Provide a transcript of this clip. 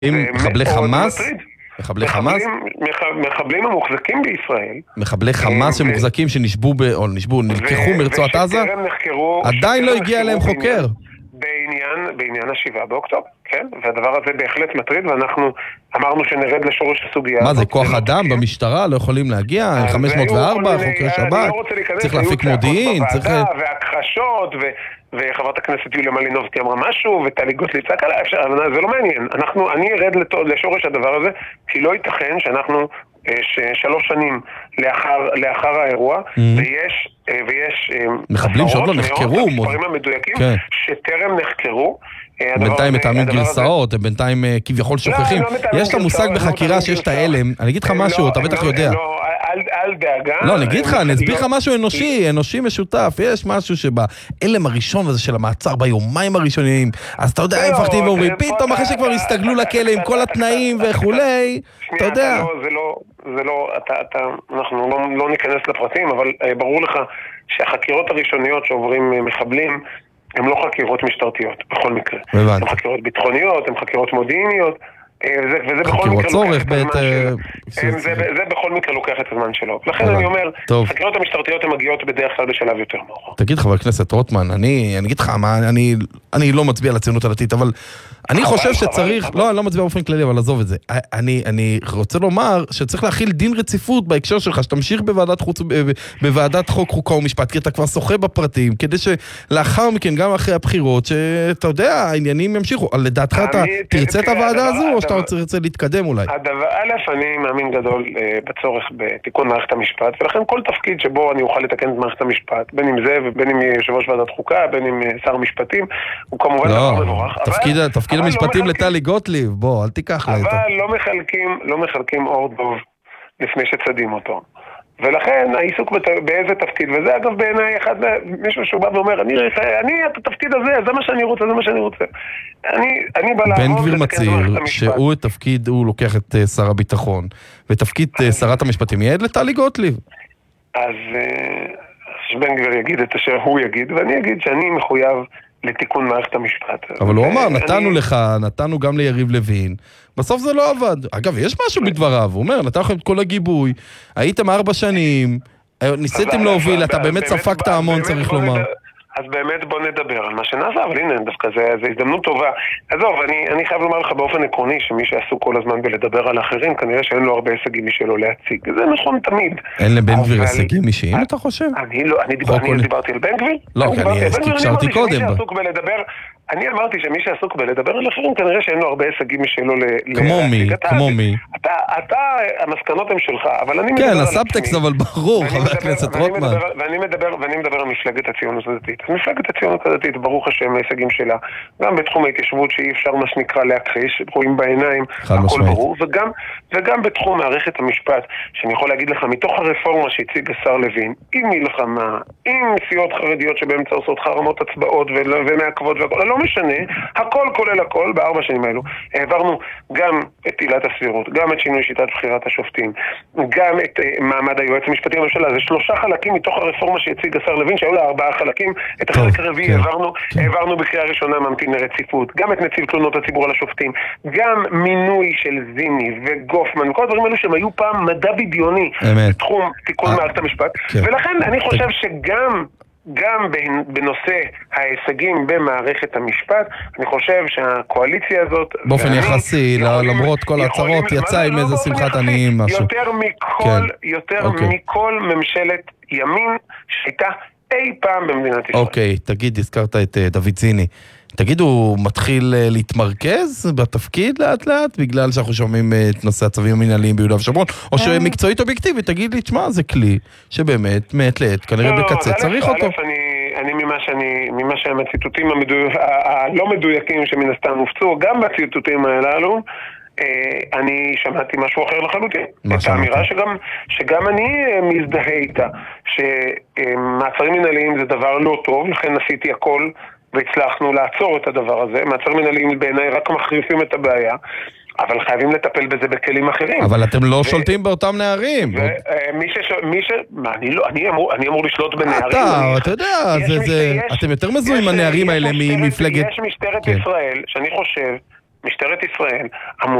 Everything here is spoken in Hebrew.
מחבלי חמאס? מחבלי חמאס? מחבלים המוחזקים בישראל. מחבלי חמאס שמוחזקים שנשבו, או נשבו, נלקחו מרצועת עזה? עדיין לא הגיע אליהם חוקר. בעניין ה7 באוקטובר, כן? והדבר הזה בהחלט מטריד, ואנחנו אמרנו שנרד לשורש הסוגיה. מה זה, כוח אדם במשטרה? לא יכולים להגיע? 504, חוקרי שב"כ? צריך להפיק מודיעין? והכחשות, וחברת הכנסת יוליה מלינובסקי אמרה משהו, וטלי גוטליב צעקה לה, זה לא מעניין. אני ארד לשורש הדבר הזה, כי לא ייתכן שאנחנו 3 שנים לאחר האירוע, ויש מחבלים שעוד לא נחקרו, מספרים המדויקים שטרם נחקרו. בינתיים מתאמים גרסאות, בינתיים כביכול שוכחים. יש את המושג בחקירה שיש את האלם, אני אגיד לך משהו, אתה בטח יודע. אל דאגה. לא, אני אגיד לך, אני אסביר לך משהו אנושי משותף. יש משהו שבאלם הראשון הזה של המעצר, ביומיים הראשונים, אז אתה יודע, הם מפחדים ואומרים, פתאום אחרי שכבר הסתגלו לכלא עם כל התנאים וכולי, אתה יודע. זה לא, אנחנו לא ניכנס לפרטים, אבל ברור לך שהחקירות הראשוניות שעוברים מחבלים, הן לא חקירות משטרתיות, בכל מקרה. הן חקירות ביטחוניות, הן חקירות מודיעיניות, וזה בכל מקרה לוקח את הזמן שלו. זה בכל מקרה לוקח את הזמן שלו. לכן אני אומר, חקירות המשטרתיות הן מגיעות בדרך כלל בשלב יותר מאוחר. תגיד, חבר הכנסת רוטמן, אני אגיד לך, אני לא מצביע לציונות הדתית, אבל אני חושב שצריך, לא, אני לא מצביע באופן כללי, אבל עזוב את זה. אני רוצה לומר שצריך להכיל דין רציפות בהקשר שלך, שתמשיך בוועדת חוק, חוקה ומשפט, כי אתה כבר שוחה בפרטים, כדי שלאחר מכן, גם אחרי הבחירות, שאתה יודע, העניינים ימשיכו. לדעתך אתה תרצה את הוועדה הזו, או שאתה רוצה להתקדם אולי? א', אני מאמין גדול בצורך בתיקון מערכת המשפט, ולכן כל תפקיד שבו אני אוכל לתקן את מערכת המשפט, בין אם זה ובין אם יושב ראש ועדת חוקה, בין אם שר המשפטים, הוא כמובן דבר מבורך. תפקיד המשפטים לטלי גוטליב, בוא, אל תיקח לה. אבל לא מחלקים אור דוב לפני שצדים אותו. ולכן העיסוק באיזה תפקיד, וזה אגב בעיניי מישהו שהוא בא ואומר, אני את התפקיד הזה, זה מה שאני רוצה, זה מה שאני רוצה. אני בא לעבוד... בן גביר מצהיר שהוא את תפקיד, הוא לוקח את שר הביטחון, ותפקיד שרת המשפטים יעד לטלי גוטליב. אז בן גביר יגיד את אשר הוא יגיד, ואני אגיד שאני מחויב לתיקון מערכת המשפט. אבל הוא אמר, נתנו גם ליריב לוין, בסוף זה לא עבד. אגב, יש משהו בדבריו, הוא אומר, נתן לכם את כל הגיבוי, הייתם 4 שנים, ניסיתם להוביל, אתה באמת ספקת המון, צריך לומר. אז באמת בוא נדבר על מה שנעשה, אבל הנה, דווקא זה הזדמנות טובה. עזוב, אני חייב לומר לך באופן עקרוני, שמי שעסוק כל הזמן בלדבר על האחרים, כנראה שאין לו הרבה הישגים משלו להציג. זה נכון תמיד. אין לבן גביר הישגים אישיים, אתה חושב? אני דיברתי על בן גביר? לא, כי אני הקשרתי קודם. אני אמרתי שמי שעסוק בלדבר על אחרים, כנראה שאין לו הרבה הישגים משלו כמו מי. אתה, המסקנות הן שלך, אבל אני מדבר כן, הסאבטקסט אבל ברור, חבר הכנסת רוטמן. ואני מדבר על מפלגת הציונות הדתית. מפלגת הציונות הדתית, ברוך השם, ההישגים שלה, גם בתחום ההתיישבות שאי אפשר מה שנקרא להכחיש, רואים בעיניים, הכל ברור, וגם בתחום מערכת המשפט, שאני יכול להגיד לך, מתוך הרפורמה שהציג השר לוין, עם מלחמה, עם סיעות חרדיות שבאמצע עושות חרמות הצבעות ומעכבות והכל, לא משנה, הכל כולל הכל, ב4 שנים האלו. העברנו גם את עילת הסבירות, גם את שינוי שיטת בחירת השופטים, גם את מעמד היועץ המשפטי לממשלה. זה 3 חלקים מתוך הרפורמה שהציג השר לוין, שהיו לה 4 חלקים. את החלק הרביעי העברנו בקריאה ראשונה ממתין לרציפות, גם את נציב תלונות הציבור על השופטים, גם מינוי של זיני וגופמן, כל הדברים האלו שהם היו פעם מדע בדיוני בתחום תיקון מערכת המשפט. ולכן אני חושב שגם בנושא ההישגים במערכת המשפט, אני חושב שהקואליציה הזאת... באופן יחסי, למרות כל ההצהרות, יצא עם איזה שמחת עניים משהו. יותר מכל ממשלת ימין שהייתה אי פעם במדינת ישראל. אוקיי, תגיד, הזכרת את דוד זיני. תגיד, הוא מתחיל להתמרכז בתפקיד לאט לאט, בגלל שאנחנו שומעים את נושא הצווים המנהליים ביהודה ושומרון, או שמקצועית אובייקטיבית, תגיד לי, תשמע, זה כלי שבאמת, מעת לעת, כנראה בקצה, צריך אותו. אני ממה שהם הציטוטים הלא מדויקים שמן הסתם הופצו, גם בציטוטים הללו, אני שמעתי משהו אחר לחלוטין. את האמירה שגם אני מזדהה איתה, שמעצרים מנהליים זה דבר לא טוב, לכן עשיתי הכל, והצלחנו לעצור את הדבר הזה. מעצרים מנהליים בעיניי רק מחריפים את הבעיה, אבל חייבים לטפל בזה בכלים אחרים. אבל אתם לא שולטים באותם נערים. אני אמור לשלוט בנערים. אתה יודע, אתם יותר מזוהים עם הנערים האלה ממפלגת... יש משטרת ישראל, שאני חושב משטרת ישראל